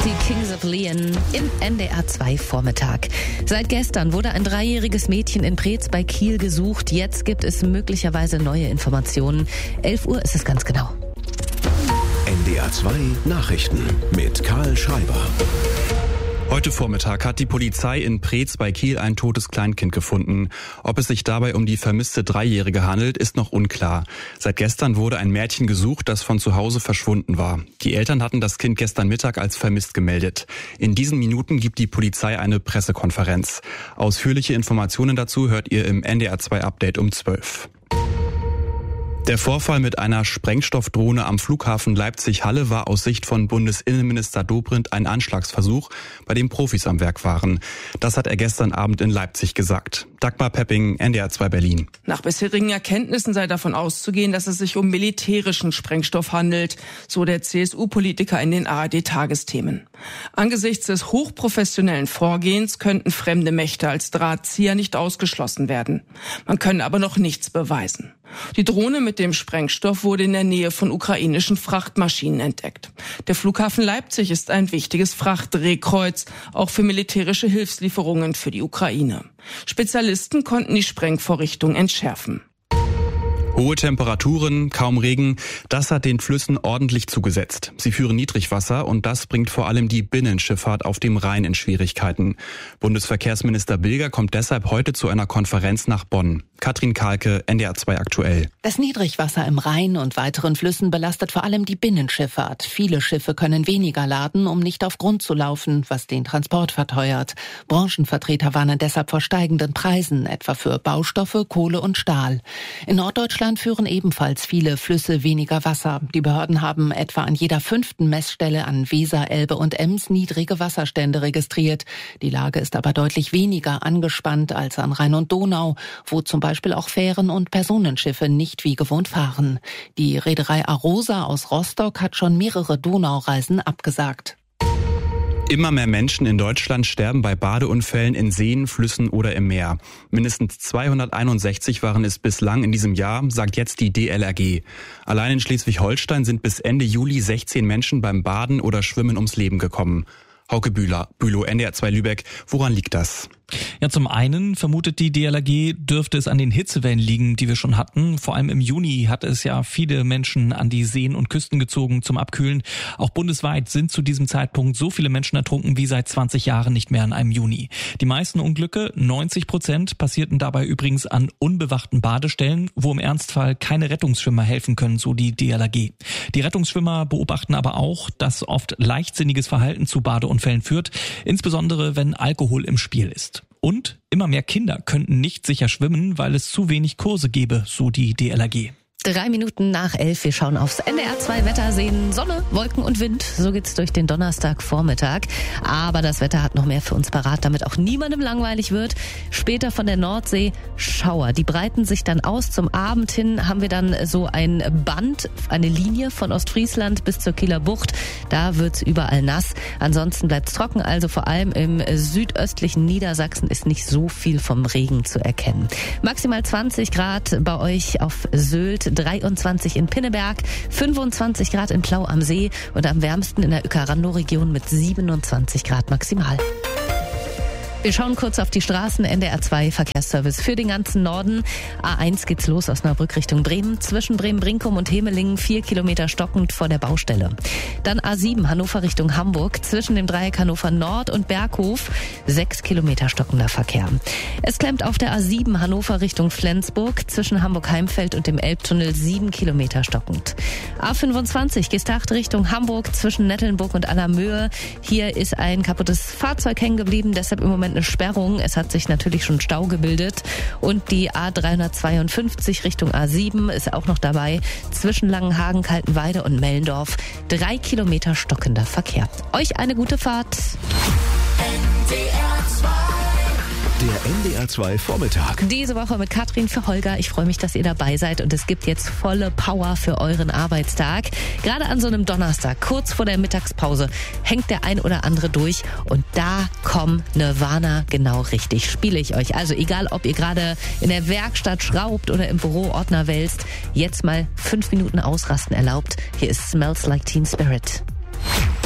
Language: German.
Die Kings of Leon im NDR 2 Vormittag. Seit gestern wurde ein 3-jähriges Mädchen in Preetz bei Kiel gesucht. Jetzt gibt es möglicherweise neue Informationen. 11 Uhr ist es ganz genau. NDR 2 Nachrichten mit Karl Schreiber. Heute Vormittag hat die Polizei in Preetz bei Kiel ein totes Kleinkind gefunden. Ob es sich dabei um die vermisste 3-Jährige handelt, ist noch unklar. Seit gestern wurde ein Mädchen gesucht, das von zu Hause verschwunden war. Die Eltern hatten das Kind gestern Mittag als vermisst gemeldet. In diesen Minuten gibt die Polizei eine Pressekonferenz. Ausführliche Informationen dazu hört ihr im NDR 2 Update um 12. Der Vorfall mit einer Sprengstoffdrohne am Flughafen Leipzig-Halle war aus Sicht von Bundesinnenminister Dobrindt ein Anschlagsversuch, bei dem Profis am Werk waren. Das hat er gestern Abend in Leipzig gesagt. Dagmar Pepping, NDR 2 Berlin. Nach bisherigen Erkenntnissen sei davon auszugehen, dass es sich um militärischen Sprengstoff handelt, so der CSU-Politiker in den ARD-Tagesthemen. Angesichts des hochprofessionellen Vorgehens könnten fremde Mächte als Drahtzieher nicht ausgeschlossen werden. Man könne aber noch nichts beweisen. Die Drohne mit dem Sprengstoff wurde in der Nähe von ukrainischen Frachtmaschinen entdeckt. Der Flughafen Leipzig ist ein wichtiges Frachtdrehkreuz, auch für militärische Hilfslieferungen für die Ukraine. Spezialisten konnten die Sprengvorrichtung entschärfen. Hohe Temperaturen, kaum Regen, das hat den Flüssen ordentlich zugesetzt. Sie führen Niedrigwasser und das bringt vor allem die Binnenschifffahrt auf dem Rhein in Schwierigkeiten. Bundesverkehrsminister Bilger kommt deshalb heute zu einer Konferenz nach Bonn. Katrin Kahlke, NDR 2 aktuell. Das Niedrigwasser im Rhein und weiteren Flüssen belastet vor allem die Binnenschifffahrt. Viele Schiffe können weniger laden, um nicht auf Grund zu laufen, was den Transport verteuert. Branchenvertreter warnen deshalb vor steigenden Preisen, etwa für Baustoffe, Kohle und Stahl. In Norddeutschland führen ebenfalls viele Flüsse weniger Wasser. Die Behörden haben etwa an jeder 5. Messstelle an Weser, Elbe und Ems niedrige Wasserstände registriert. Die Lage ist aber deutlich weniger angespannt als an Rhein und Donau, wo zum Beispiel auch Fähren und Personenschiffe nicht wie gewohnt fahren. Die Reederei Arosa aus Rostock hat schon mehrere Donaureisen abgesagt. Immer mehr Menschen in Deutschland sterben bei Badeunfällen in Seen, Flüssen oder im Meer. Mindestens 261 waren es bislang in diesem Jahr, sagt jetzt die DLRG. Allein in Schleswig-Holstein sind bis Ende Juli 16 Menschen beim Baden oder Schwimmen ums Leben gekommen. Hauke Bülow, NDR 2 Lübeck. Woran liegt das? Ja, zum einen vermutet die DLRG, dürfte es an den Hitzewellen liegen, die wir schon hatten. Vor allem im Juni hat es ja viele Menschen an die Seen und Küsten gezogen zum Abkühlen. Auch bundesweit sind zu diesem Zeitpunkt so viele Menschen ertrunken wie seit 20 Jahren nicht mehr an einem Juni. Die meisten Unglücke, 90%, passierten dabei übrigens an unbewachten Badestellen, wo im Ernstfall keine Rettungsschwimmer helfen können, so die DLRG. Die Rettungsschwimmer beobachten aber auch, dass oft leichtsinniges Verhalten zu Badeunfällen führt, insbesondere wenn Alkohol im Spiel ist. Und immer mehr Kinder könnten nicht sicher schwimmen, weil es zu wenig Kurse gäbe, so die DLRG. 3 Minuten nach 11, wir schauen aufs NDR 2 Wetter, sehen Sonne, Wolken und Wind. So geht's durch den Donnerstagvormittag. Aber das Wetter hat noch mehr für uns parat, damit auch niemandem langweilig wird. Später von der Nordsee Schauer. Die breiten sich dann aus. Zum Abend hin haben wir dann so ein Band, eine Linie von Ostfriesland bis zur Kieler Bucht. Da wird's überall nass. Ansonsten bleibt's trocken, also vor allem im südöstlichen Niedersachsen ist nicht so viel vom Regen zu erkennen. Maximal 20 Grad bei euch auf Sylt, 23 in Pinneberg, 25 Grad in Plau am See und am wärmsten in der Uecker-Rando-Region mit 27 Grad maximal. Wir schauen kurz auf die Straßen. NDR 2 Verkehrsservice für den ganzen Norden. A1 geht's los aus Osnabrück Richtung Bremen. Zwischen Bremen-Brinkum und Hemelingen 4 Kilometer stockend vor der Baustelle. Dann A7 Hannover Richtung Hamburg. Zwischen dem Dreieck Hannover Nord und Berghof 6 Kilometer stockender Verkehr. Es klemmt auf der A7 Hannover Richtung Flensburg. Zwischen Hamburg-Heimfeld und dem Elbtunnel 7 Kilometer stockend. A25 Gestacht Richtung Hamburg. Zwischen Nettelnburg und Allermöhe. Hier ist ein kaputtes Fahrzeug hängen geblieben. Deshalb im Moment eine Sperrung. Es hat sich natürlich schon Stau gebildet. Und die A352 Richtung A7 ist auch noch dabei. Zwischen Langenhagen, Kaltenweide und Mellendorf 3 Kilometer stockender Verkehr. Euch eine gute Fahrt. Der NDR 2 Vormittag. Diese Woche mit Katrin für Holger. Ich freue mich, dass ihr dabei seid und es gibt jetzt volle Power für euren Arbeitstag. Gerade an so einem Donnerstag, kurz vor der Mittagspause, hängt der ein oder andere durch und da kommt Nirvana genau richtig. Spiele ich euch. Also egal, ob ihr gerade in der Werkstatt schraubt oder im Büro Ordner wälzt, jetzt mal 5 Minuten ausrasten erlaubt. Hier ist Smells Like Teen Spirit.